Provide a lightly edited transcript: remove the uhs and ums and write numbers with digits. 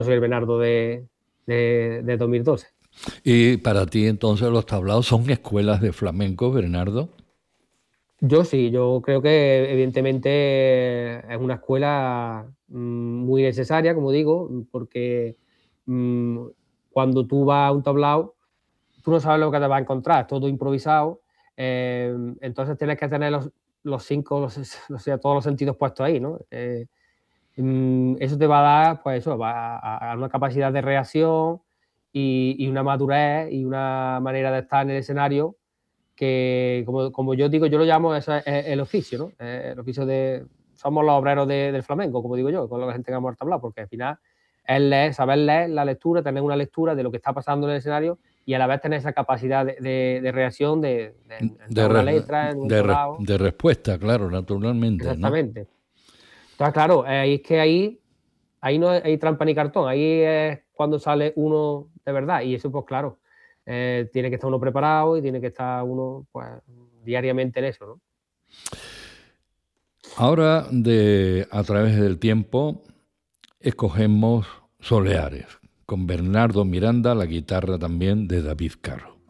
soy el Bernardo de 2012. Y para ti entonces los tablaos son escuelas de flamenco, Bernardo. Yo sí, yo creo que evidentemente es una escuela muy necesaria, como digo, porque mm, cuando tú vas a un tablao, tú no sabes lo que te vas a encontrar, es todo improvisado, entonces tienes que tener los cinco, o sea, todos los sentidos puestos ahí, ¿no? Eso te va a dar, pues eso, va a una capacidad de reacción y una madurez y una manera de estar en el escenario que, como yo digo, yo lo llamo, eso es el oficio, ¿no? El oficio de, somos los obreros del flamenco, como digo yo, con la gente que hemos hablado, porque al final es leer, saber leer la lectura, tener una lectura de lo que está pasando en el escenario y a la vez tener esa capacidad de reacción de entrar De, una re- letra en un momento dado. de respuesta, claro, naturalmente, ¿no? Exactamente. Entonces, claro, es que ahí no hay trampa ni cartón, ahí es cuando sale uno de verdad. Y eso, pues claro, tiene que estar uno preparado y tiene que estar uno, pues, diariamente en eso, ¿no? Ahora, a través del tiempo, escogemos Soleares, con Bernardo Miranda, la guitarra también de David Caro.